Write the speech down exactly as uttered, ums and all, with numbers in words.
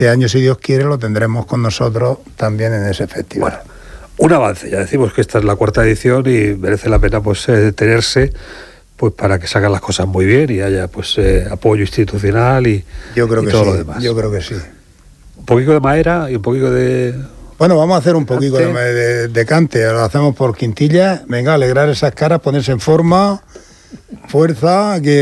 Este año, si Dios quiere, lo tendremos con nosotros también en ese festival. Bueno, un avance, ya decimos que esta es la cuarta edición y merece la pena pues eh, detenerse pues para que salgan las cosas muy bien y haya pues eh, apoyo institucional y, yo creo y que todo sí, lo demás. Yo creo que sí. Un poquito de madera y un poquito de... Bueno, vamos a hacer un poquito de, de, de cante, lo hacemos por quintillas. Venga, alegrar esas caras, ponerse en forma, fuerza, que